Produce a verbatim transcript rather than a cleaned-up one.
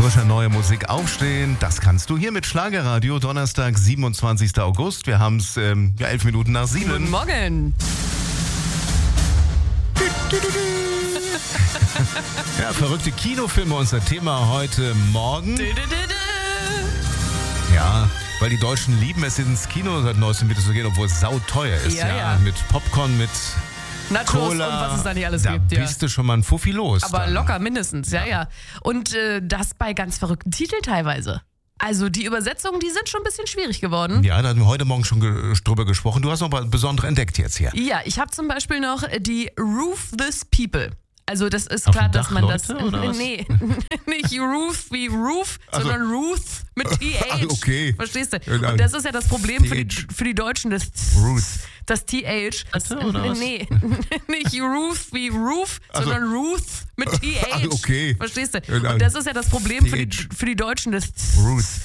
Frische neue Musik aufstehen, das kannst du hier mit Schlagerradio, Donnerstag, siebenundzwanzigster August. Wir haben es ähm, ja, elf Minuten nach sieben. Guten Morgen. Ja, verrückte Kinofilme, unser Thema heute Morgen. Ja, weil die Deutschen lieben es, ins Kino seit neuestem wieder zu gehen, obwohl es sauteuer ist. Ja, Ja, ja. Mit Popcorn, mit Nachos Cola. und was es da nicht alles da gibt. Ja. bist du schon mal ein Fuffi los. Aber dann. locker mindestens, ja, ja. Und äh, das bei ganz verrückten Titeln teilweise. Also die Übersetzungen, die sind schon ein bisschen schwierig geworden. Ja, da haben wir heute Morgen schon ge- drüber gesprochen. Du hast noch mal besondere entdeckt jetzt hier. Ja, ich habe zum Beispiel noch die Ruthless People. Also das ist Auf klar, dem dass Dach man Leute, das... oder was? Nee, nicht Ruth wie Roof, Also- sondern Ruth mit T H. Ah, okay. Verstehst du? Ja, Und das ist ja das Problem für die, T H. für die Deutschen, das Ruth. das T H. Das, Bitte, oder was? nee, nicht Ruth wie Roof, Also- sondern Ruth mit T H. Ah, okay. Verstehst du? Ja, Und das ist ja das Problem für die, T H. für die Deutschen, das Ruth.